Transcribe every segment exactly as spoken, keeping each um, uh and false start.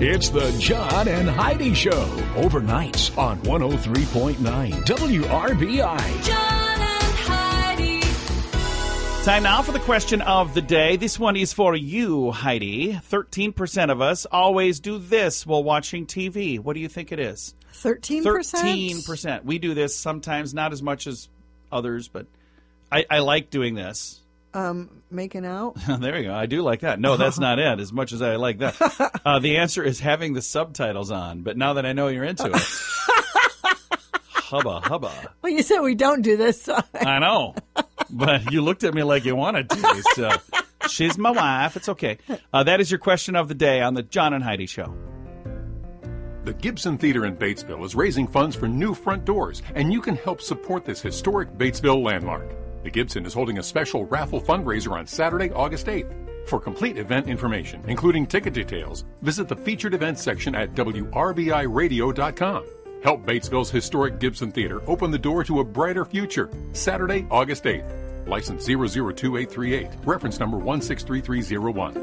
It's the John and Heidi Show, overnights on one oh three point nine W R B I. John and Heidi. Time now for the question of the day. This one is for you, Heidi. thirteen percent of us always do this while watching T V. What do you think it is? thirteen percent? thirteen percent. We do this sometimes, not as much as others, but I, I like doing this. Um, making out? There you go. I do like that. No, that's not it, as much as I like that. Uh, the answer is having the subtitles on, but now that I know you're into it. Hubba, hubba. Well, you said we don't do this. So. I know, but you looked at me like you wanted to. So she's my wife. It's okay. Uh, that is your question of the day on the John and Heidi Show. The Gibson Theater in Batesville is raising funds for new front doors, and you can help support this historic Batesville landmark. The Gibson is holding a special raffle fundraiser on Saturday, August eighth. For complete event information, including ticket details, visit the featured events section at W R B I radio dot com. Help Batesville's historic Gibson Theater open the door to a brighter future. Saturday, August eighth. License zero zero two eight three eight. Reference number one six three three zero one.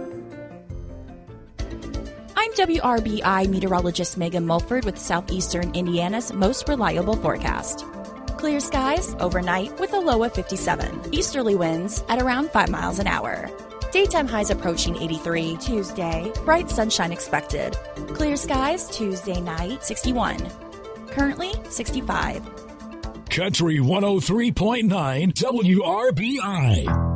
I'm W R B I meteorologist Megan Mulford with Southeastern Indiana's most reliable forecast. Clear skies overnight with a low of fifty-seven. Easterly winds at around five miles an hour. Daytime highs approaching eighty-three. Tuesday, bright sunshine expected. Clear skies Tuesday night, sixty-one. Currently, sixty-five. Country one oh three point nine W R B I.